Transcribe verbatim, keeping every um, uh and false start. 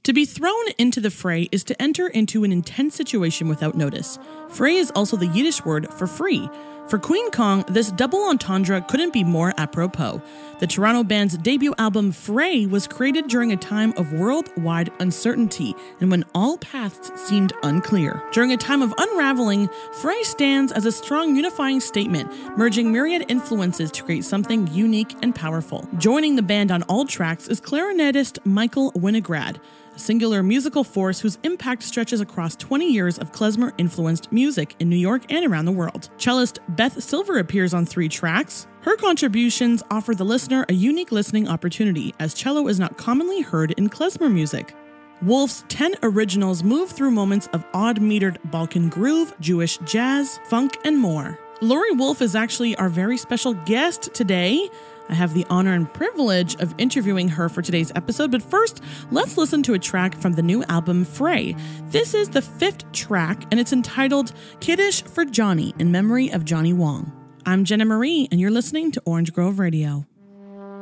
To be thrown into the fray is to enter into an intense situation without notice. Fray is also the Yiddish word for free. For Queen Kong, this double entendre couldn't be more apropos. The Toronto band's debut album, Fray, was created during a time of worldwide uncertainty and when all paths seemed unclear. During a time of unraveling, Fray stands as a strong unifying statement, merging myriad influences to create something unique and powerful. Joining the band on all tracks is clarinetist Michael Winograd, a singular musical force whose impact stretches across twenty years of klezmer-influenced music in New York and around the world. Cellist Beth Silver appears on three tracks. Her contributions offer the listener a unique listening opportunity, as cello is not commonly heard in klezmer music. Wolf's ten originals move through moments of odd-metered Balkan groove, Jewish jazz, funk, and more. Lori Wolf is actually our very special guest today. I have the honor and privilege of interviewing her for today's episode, but first, let's listen to a track from the new album, Fray. This is the fifth track, and it's entitled Kiddush for Johnny, in memory of Johnny Wong. I'm Jenna Marie, and you're listening to Orange Grove Radio.